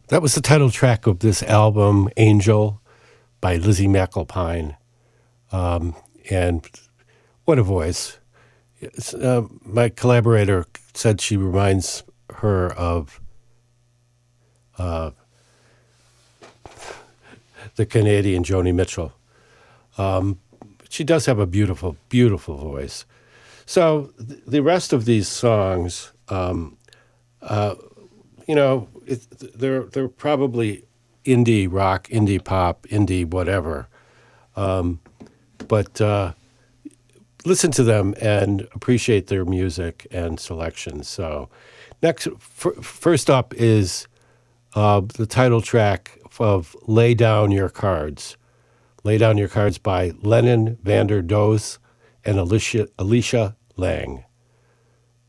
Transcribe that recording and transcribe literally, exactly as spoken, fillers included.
That was the title track of this album, Angel, by Lizzie McAlpine. Um, and what a voice. Uh, my collaborator said she reminds her of uh, the Canadian Joni Mitchell. Um, she does have a beautiful, beautiful voice. So th- the rest of these songs, um, uh, you know, it, they're they're probably indie rock, indie pop, indie whatever. Um, but uh, listen to them and appreciate their music and selection. So next, f- first up is uh, the title track of Lay Down Your Cards. Lay Down Your Cards by Lennon Vander Does and Alicia, Alicia Lang.